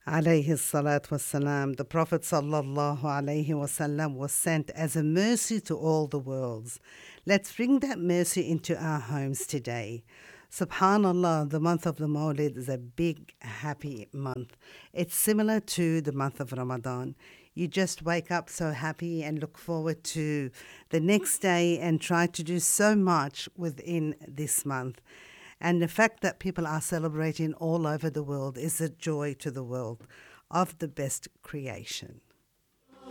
alayhi salatu wassalam, the Prophet sallallahu alayhi wasallam was sent as a mercy to all the worlds. Let's bring that mercy into our homes today. Subhanallah, the month of the Mawlid is a big, happy month. It's similar to the month of Ramadan. You just wake up so happy and look forward to the next day and try to do so much within this month. And the fact that people are celebrating all over the world is a joy to the world of the best creation.